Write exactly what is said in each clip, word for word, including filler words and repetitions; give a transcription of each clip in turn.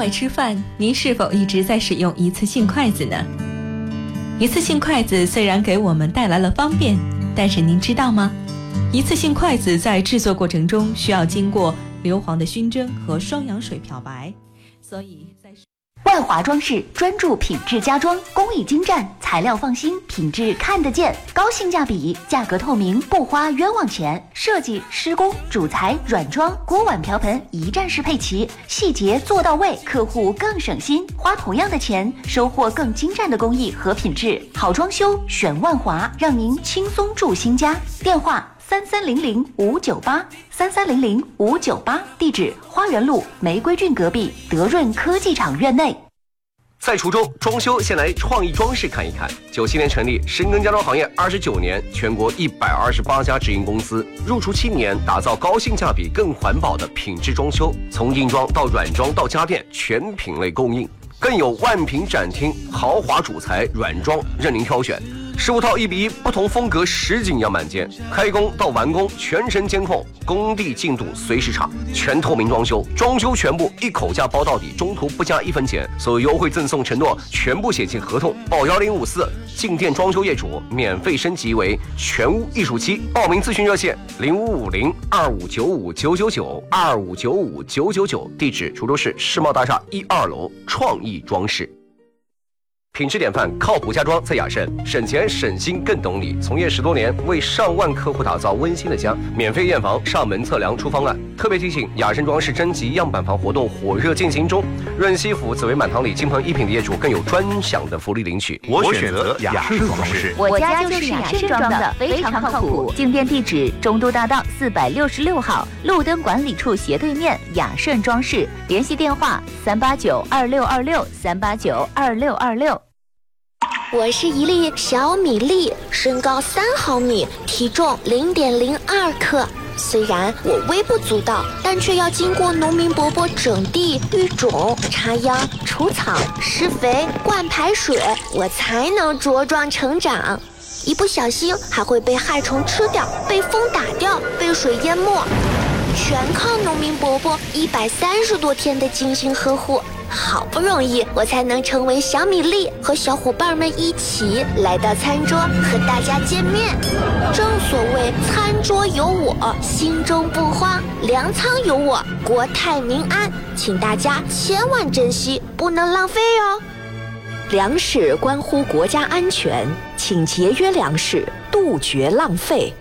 外吃饭，您是否一直在使用一次性筷子呢？一次性筷子虽然给我们带来了方便，但是您知道吗？一次性筷子在制作过程中需要经过硫磺的熏蒸和双氧水漂白，所以在万华装饰专注品质家装，工艺精湛，材料放心，品质看得见，高性价比，价格透明，不花冤枉钱。设计、施工、主材、软装、锅碗瓢盆一站式配齐，细节做到位，客户更省心，花同样的钱，收获更精湛的工艺和品质。好装修选万华，让您轻松住新家。电话三三零零五九八三三零零五九八，地址花园路玫瑰郡隔壁德润科技厂院内。 在滁州装修，先来创意装饰看一看。九七年成立，深耕家装行业二十九年，全国一百二十八家直营公司，入驻七年，打造高性价比、更环保的品质装修，从硬装到软装到家电，全品类供应，更有万平展厅，豪华主材软装任您挑选。十五套一比一不同风格实景样板间，开工到完工全程监控，工地进度随时查，全透明装修，装修全部一口价包到底，中途不加一分钱，所有优惠赠送承诺全部写进合同，报幺零五四，进店装修业主免费升级为全屋艺术期，报名咨询热线零五五零二五九五九九九二五九五九九九，地址滁州市世贸大厦一二楼创意装饰。品质典范，靠谱家装在雅盛，省钱省心更懂你。从业十多年，为上万客户打造温馨的家，免费验房、上门测量、出方案。特别提醒，雅盛装饰征集样板房活动火热进行中，润西府紫薇满堂里金鹏一品的业主更有专享的福利领取。 我选择雅盛装饰， 我家就是雅盛装的，非常靠谱。进店地址：中都大道四百六十六号，路灯管理处斜对面，雅盛装饰。联系电话：三八九二六二六三八九二六二六。 我是一粒小米粒，身高三毫米，体重零点零二克。虽然我微不足道，但却要经过农民伯伯整地、育种、插秧、除草、施肥、灌排水，我才能茁壮成长。一不小心还会被害虫吃掉，被风打掉，被水淹没，全靠农民伯伯一百三十多天的精心呵护。好不容易我才能成为小米粒，和小伙伴们一起来到餐桌和大家见面。正所谓餐桌有我，心中不慌，粮仓有我，国泰民安，请大家千万珍惜，不能浪费哦。 粮食关乎国家安全，请节约粮食，杜绝浪费。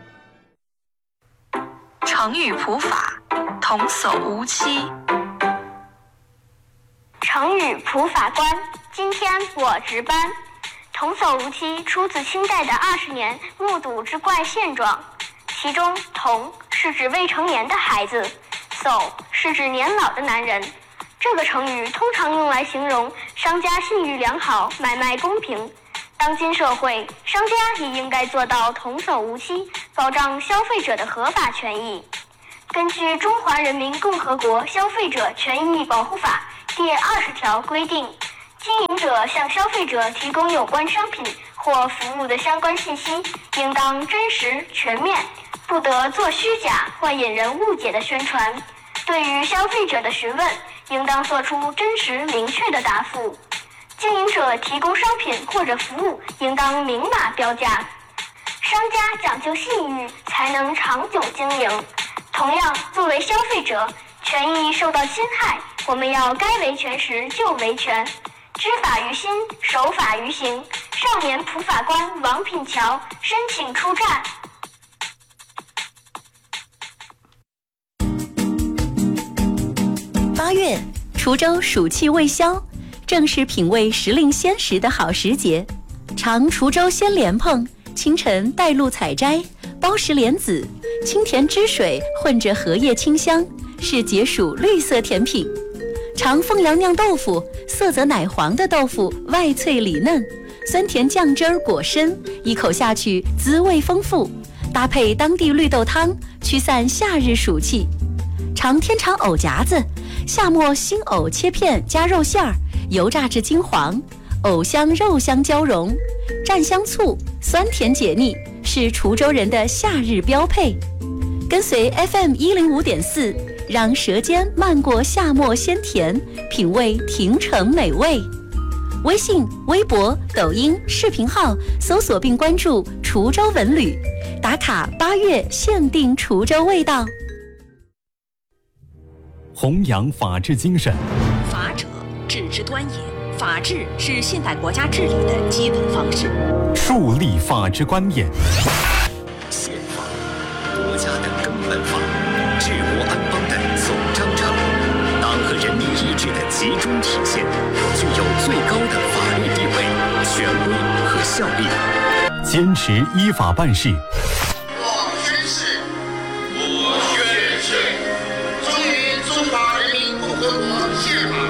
成语普法，童叟无欺。 成语普法官，今天我值班。童叟无欺出自清代的二十年目睹之怪现状，其中童是指未成年的孩子，叟是指年老的男人。这个成语通常用来形容商家信誉良好，买卖公平。当今社会，商家也应该做到童叟无欺，保障消费者的合法权益。根据《中华人民共和国消费者权益保护法》第二十条规定，经营者向消费者提供有关商品或服务的相关信息，应当真实全面，不得做虚假或引人误解的宣传。对于消费者的询问，应当做出真实明确的答复。经营者提供商品或者服务，应当明码标价。商家讲究信誉，才能长久经营。同样，作为消费者，权益受到侵害，我们要该维权时就维权，知法于心，守法于行。少年普法官王品桥申请出战。 八月，滁州暑气未消，正是品味时令鲜食的好时节。尝滁州鲜莲蓬，清晨带露采摘，包实莲子，清甜汁水混着荷叶清香，是解暑绿色甜品。尝凤阳酿豆腐，色泽奶黄的豆腐外脆里嫩，酸甜酱汁儿裹身，一口下去滋味丰富，搭配当地绿豆汤，驱散夏日暑气。尝天长藕夹子，夏末新藕切片加肉馅儿，油炸至金黄，藕香肉香交融，蘸香醋，酸甜解腻，是滁州人的夏日标配。跟随 F M 一零五点四让舌尖漫过夏末鲜甜，品味庭城美味。微信、微博、抖音视频号搜索并关注滁州文旅，打卡八月限定滁州味道。 弘扬法治精神。 法者，治之端也。法治是现代国家治理的基本方式。 树立法治观念。 宪法，国家的根本法，治国安邦的总章程，党和人民意志的集中体现，具有最高的法律地位、权威和效力。 坚持依法办事。 我宣誓，我宣誓，忠于中华人民共和国宪法。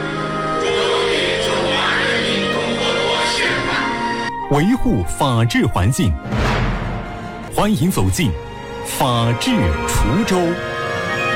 维护法治环境，欢迎走进法治滁州。